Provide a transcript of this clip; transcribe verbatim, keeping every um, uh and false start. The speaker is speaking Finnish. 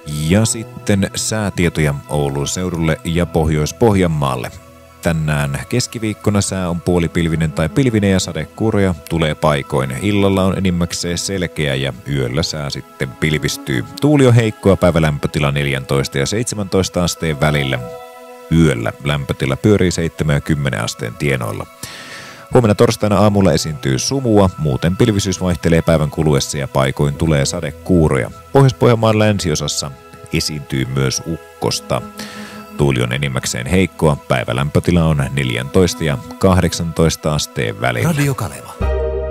Ja sitten säätietoja Oulun seudulle ja Pohjois-Pohjanmaalle. Tänään keskiviikkona sää on puolipilvinen tai pilvinen ja sadekuuroja tulee paikoin. Illalla on enimmäkseen selkeä ja yöllä sää sitten pilvistyy. Tuuli on heikkoa, päivälämpötila neljätoista ja seitsemäntoista asteen välillä. Yöllä lämpötila pyörii seitsemän ja kymmenen asteen tienoilla. Huomenna torstaina aamulla esiintyy sumua, muuten pilvisyys vaihtelee päivän kuluessa ja paikoin tulee sadekuuroja. Pohjois-Pohjanmaan länsiosassa esiintyy myös ukkosta. Tuuli on enimmäkseen heikkoa, päivälämpötila on neljätoista ja kahdeksantoista asteen välillä. Radio Kaleva.